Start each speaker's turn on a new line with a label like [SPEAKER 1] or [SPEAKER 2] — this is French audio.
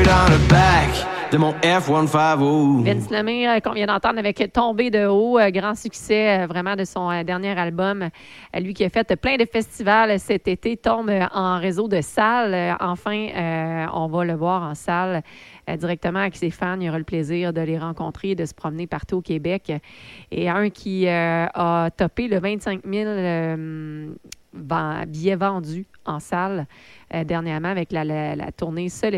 [SPEAKER 1] on the back de mon F-150.
[SPEAKER 2] Vince Lemay, qu'on vient d'entendre avec Tombé de haut, grand succès vraiment de son dernier album. Lui qui a fait plein de festivals cet été, tombe en réseau de salles. Enfin, on va le voir en salle directement avec ses fans. Il y aura le plaisir de les rencontrer et de se promener partout au Québec. Et un qui a topé le 25 000 billets vendus en salle dernièrement avec la tournée Seul